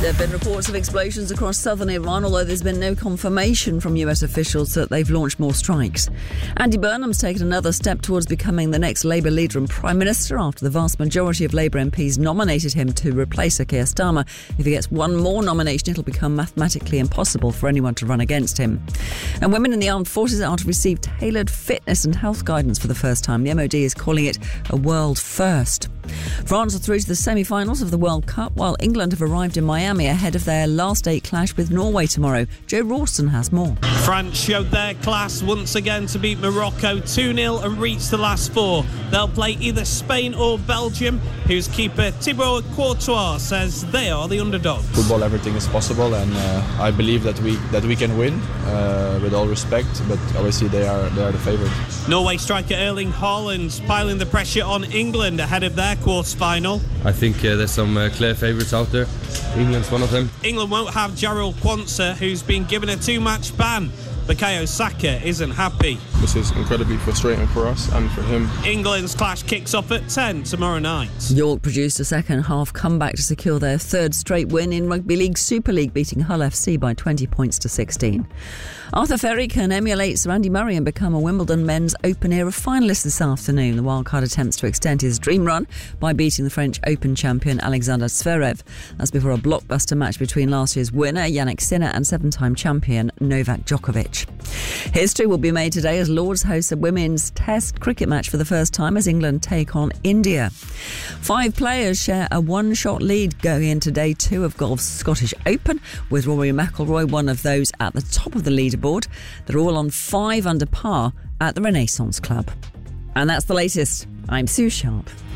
There have been reports of explosions across southern Iran, although there's been no confirmation from US officials that they've launched more strikes. Andy Burnham's taken another step towards becoming the next Labour leader and Prime Minister after the vast majority of Labour MPs nominated him to replace Sir Keir Starmer. If he gets one more nomination, it'll become mathematically impossible for anyone to run against him. And women in the armed forces are to receive tailored fitness and health guidance for the first time. The MOD is calling it a world first. France are through to the semi-finals of the World Cup, while England have arrived in Miami ahead of their last 8 clash with Norway tomorrow. Joe Rawson has more. France showed their class once again to beat Morocco 2-0 and reach the last 4. They'll play either Spain or Belgium, whose keeper Thibaut Courtois says they are the underdogs. Football, everything is possible, and I believe that we can win, with all respect, but obviously they are the favourite. Norway striker Erling Haaland's piling the pressure on England ahead of their quarter-final. I think there's some clear favourites out there. England's one of them. England won't have Jarrell Quansah, who's been given a 2-match ban. Bukayo Saka isn't happy. This is incredibly frustrating for us and for him. England's clash kicks off at 10 tomorrow night. York produced a second-half comeback to secure their third straight win in Rugby League Super League, beating Hull FC by 20 points to 16. Arthur Ferry can emulate Sir Andy Murray and become a Wimbledon Men's Open Era finalist this afternoon. The wildcard attempts to extend his dream run by beating the French Open champion Alexander Zverev. That's before a blockbuster match between last year's winner Yannick Sinner and 7-time champion Novak Djokovic. History will be made today as Lords hosts a women's Test cricket match for the first time as England take on India. 5 players share a one-shot lead going into day 2 of golf's Scottish Open, with Rory McIlroy one of those at the top of the leaderboard. They're all on 5 under par at the Renaissance Club. And that's the latest. I'm Sue Sharp.